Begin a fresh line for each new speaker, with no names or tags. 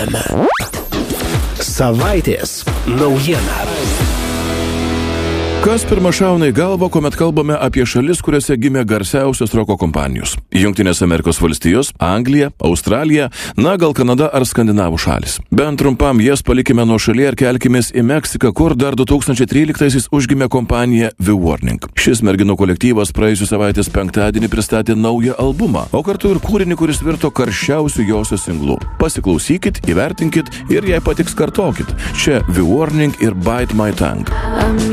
FM. Savaitės naujiena.
Kas pirma šauna į galvą, kuomet kalbame apie šalis, kuriuose gimė garsiausios roko kompanijos? Jungtinės Amerikos valstijos, Anglija, Australija, gal Kanada ar Skandinavų šalis. Bent trumpam jas palikime nuo šalyje ir kelkimės į Meksiką, kur dar 2013-aisiais užgimė kompanija The Warning. Šis merginų kolektyvas praėjusią savaitės penktadienį pristatė naują albumą, o kartu ir kūrinį, kuris virto karščiausių josios singlų. Pasiklausykit, įvertinkit ir jei patiks kartokit. Čia The Warning ir Bite My Tongue.